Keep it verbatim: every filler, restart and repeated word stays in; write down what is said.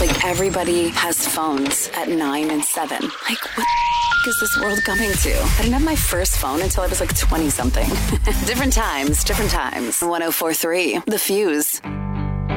Like, everybody has phones at nine and seven. Like, what the is this world coming to? I didn't have my first phone until I was like twenty something. Different times, different times. one oh four three The Fuse.